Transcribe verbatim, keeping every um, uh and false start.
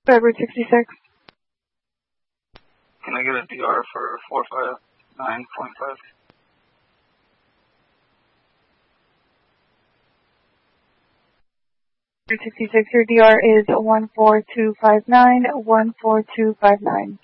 February sixty-six. Can I get a D R for four five nine point five? sixty-six, your D R is one four two five nine, one four two five nine.